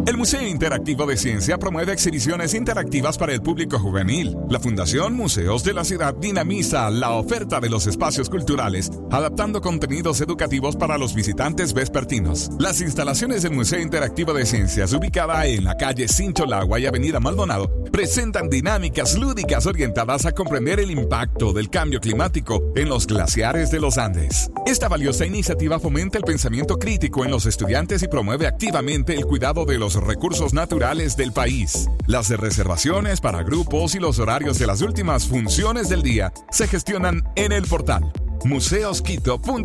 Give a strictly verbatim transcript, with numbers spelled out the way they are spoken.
El Museo Interactivo de Ciencia promueve exhibiciones interactivas para el público juvenil. La Fundación Museos de la Ciudad dinamiza la oferta de los espacios culturales, adaptando contenidos educativos para los visitantes vespertinos. Las instalaciones del Museo Interactivo de Ciencias, ubicada en la calle Sincholagua y Avenida Maldonado, presentan dinámicas lúdicas orientadas a comprender el impacto del cambio climático en los glaciares de los Andes. Esta valiosa iniciativa fomenta el pensamiento crítico en los estudiantes y promueve activamente el cuidado de los recursos naturales del país. Las reservaciones para grupos y los horarios de las últimas funciones del día se gestionan en el portal museos quito punto